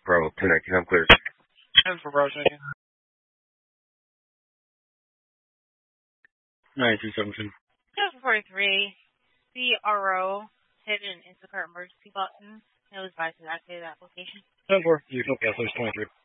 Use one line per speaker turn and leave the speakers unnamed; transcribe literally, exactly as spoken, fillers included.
Bravo, two nineteen, I'm clear.
ten for Bravo, two nineteen.
nine two seventeen.
ten forty-three, C R O hit an Instacart emergency button. It was advised to activate that application.
ten four, you can pass those twenty-three.